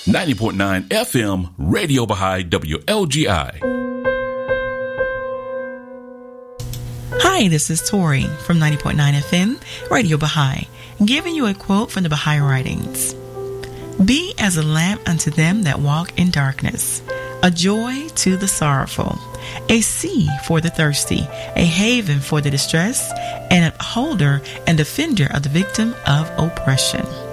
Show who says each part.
Speaker 1: 90.9 FM, Radio Baha'i, WLGI.
Speaker 2: Hi, this is Tori from 90.9 FM, Radio Baha'i, giving you a quote from the Baha'i writings. Be as a lamp unto them that walk in darkness, a joy to the sorrowful, a sea for the thirsty, a haven for the distressed, and an upholder and defender of the victim of oppression.